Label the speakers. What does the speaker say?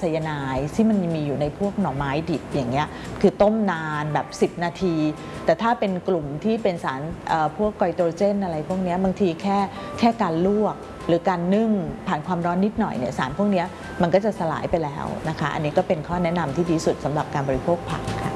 Speaker 1: ไซยาไนด์ที่มันมีอยู่ในพวกหน่อไม้ดิบอย่างเงี้ยคือต้มนานแบบ10 นาที แต่ถ้าเป็นกลุ่มที่เป็นสารพวกไกลโตรเจนอะไรพวกนี้บางทีแค่การลวกหรือการนึ่งผ่านความร้อนนิดหน่อยเนี่ยสารพวกนี้มันก็จะสลายไปแล้วนะคะอันนี้ก็เป็นข้อแนะนำที่ดีสุดสำหรับการบริโภคผักค่ะ